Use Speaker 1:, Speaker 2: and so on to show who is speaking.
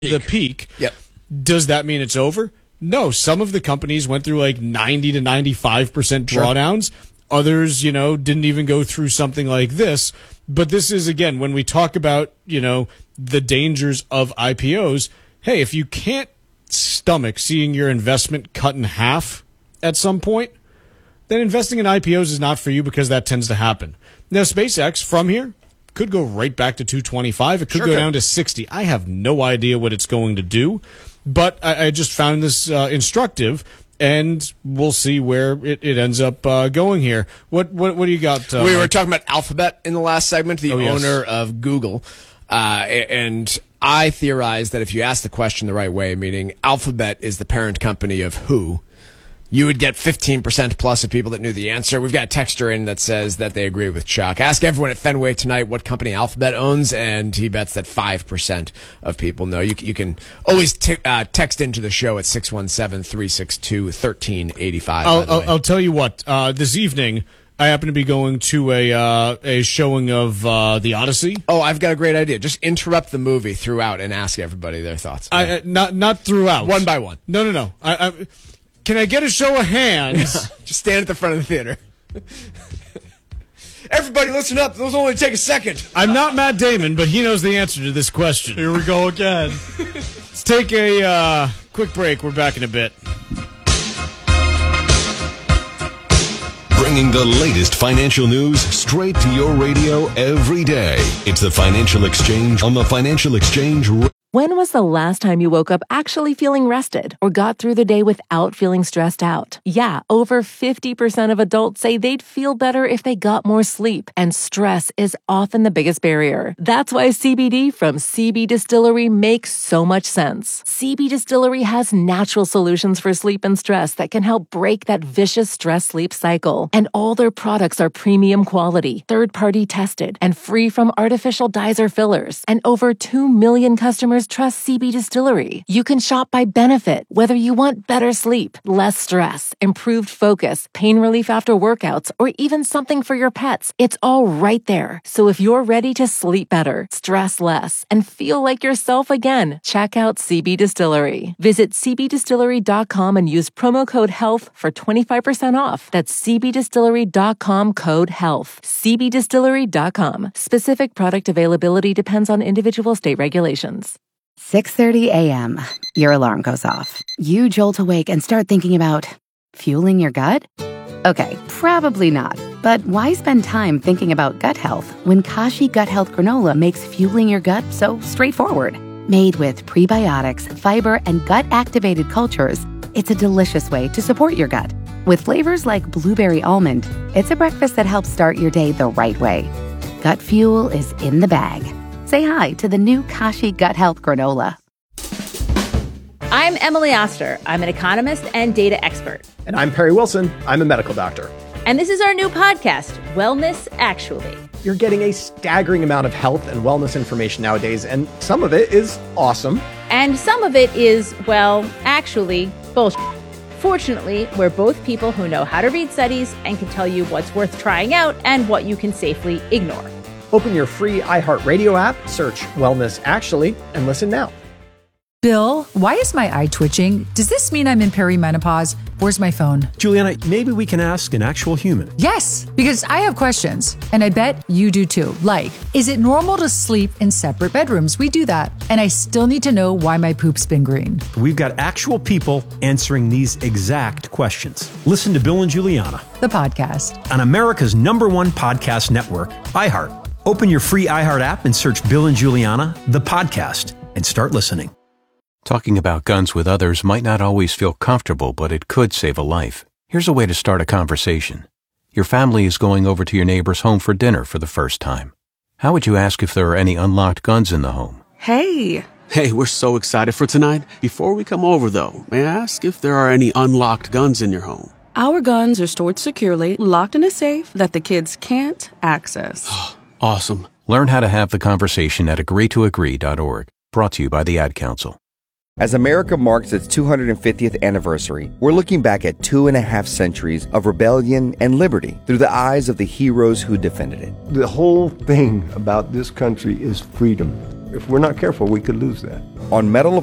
Speaker 1: the peak.
Speaker 2: Yep.
Speaker 1: Does that mean it's over? No. Some of the companies went through like 90 to 95% drawdowns. Sure. Others, didn't even go through something like this. But this is, again, when we talk about, the dangers of IPOs, hey, if you can't stomach seeing your investment cut in half at some point, then investing in IPOs is not for you, because that tends to happen. Now, SpaceX from here could go right back to 225. It could go down to 60. I have no idea what it's going to do, but I just found this instructive, and we'll see where it ends up going here. What do you got?
Speaker 2: We were talking about Alphabet in the last segment, the owner of Google, and I theorize that if you ask the question the right way, meaning Alphabet is the parent company of who, you would get 15% plus of people that knew the answer. We've got a texter in that says that they agree with Chuck. Ask everyone at Fenway tonight what company Alphabet owns, and he bets that 5% of people know. You can always text into the show at 617-362-1385.
Speaker 1: I'll tell you what. This evening, I happen to be going to a showing of The Odyssey.
Speaker 2: Oh, I've got a great idea. Just interrupt the movie throughout and ask everybody their thoughts.
Speaker 1: Not throughout.
Speaker 2: One by one.
Speaker 1: No. Can I get a show of hands?
Speaker 2: Just stand at the front of the theater. Everybody listen up. Those only take a second.
Speaker 1: I'm not Matt Damon, but he knows the answer to this question.
Speaker 3: Here we go again.
Speaker 1: Let's take a quick break. We're back in a bit.
Speaker 4: Bringing the latest financial news straight to your radio every day. It's the Financial Exchange on the Financial Exchange.
Speaker 5: When was the last time you woke up actually feeling rested or got through the day without feeling stressed out? Yeah, over 50% of adults say they'd feel better if they got more sleep, and stress is often the biggest barrier. That's why CBD from CB Distillery makes so much sense. CB Distillery has natural solutions for sleep and stress that can help break that vicious stress-sleep cycle. And all their products are premium quality, third-party tested, and free from artificial dyes or fillers. And over 2 million customers trust CB Distillery. You can shop by benefit, whether you want better sleep, less stress, improved focus, pain relief after workouts, or even something for your pets. It's all right there. So if you're ready to sleep better, stress less, and feel like yourself again, check out CB Distillery. Visit cbdistillery.com and use promo code HEALTH for 25% off. That's cbdistillery.com, code HEALTH. cbdistillery.com. Specific product availability depends on individual state regulations.
Speaker 6: 6:30 a.m. Your alarm goes off. You jolt awake and start thinking about fueling your gut? Okay, probably not. But why spend time thinking about gut health when Kashi Gut Health Granola makes fueling your gut so straightforward? Made with prebiotics, fiber, and gut-activated cultures, it's a delicious way to support your gut. With flavors like blueberry almond, it's a breakfast that helps start your day the right way. Gut fuel is in the bag. Say hi to the new Kashi Gut Health Granola.
Speaker 7: I'm Emily Oster. I'm an economist and data expert.
Speaker 8: And I'm Perry Wilson. I'm a medical doctor.
Speaker 7: And this is our new podcast, Wellness Actually.
Speaker 8: You're getting a staggering amount of health and wellness information nowadays, and some of it is awesome.
Speaker 7: And some of it is, well, actually, bullshit. Fortunately, we're both people who know how to read studies and can tell you what's worth trying out and what you can safely ignore.
Speaker 8: Open your free iHeartRadio app, search Wellness Actually, and listen now.
Speaker 9: Bill, why is my eye twitching? Does this mean I'm in perimenopause? Where's my phone?
Speaker 10: Juliana, maybe we can ask an actual human.
Speaker 9: Yes, because I have questions, and I bet you do too. Like, is it normal to sleep in separate bedrooms? We do that. And I still need to know why my poop's been green.
Speaker 10: We've got actual people answering these exact questions. Listen to Bill and Juliana,
Speaker 9: the podcast,
Speaker 10: on America's #1 podcast network, iHeart. Open your free iHeart app and search Bill and Juliana, the podcast, and start listening.
Speaker 11: Talking about guns with others might not always feel comfortable, but it could save a life. Here's a way to start a conversation. Your family is going over to your neighbor's home for dinner for the first time. How would you ask if there are any unlocked guns in the home?
Speaker 12: Hey, we're so excited for tonight. Before we come over, though, may I ask if there are any unlocked guns in your home?
Speaker 13: Our guns are stored securely, locked in a safe that the kids can't access.
Speaker 12: Awesome.
Speaker 11: Learn how to have the conversation at agreetoagree.org. Brought to you by the Ad Council.
Speaker 14: As America marks its 250th anniversary, we're looking back at 2.5 centuries of rebellion and liberty through the eyes of the heroes who defended it.
Speaker 15: The whole thing about this country is freedom.
Speaker 3: If we're not careful, we could lose that.
Speaker 14: On Medal of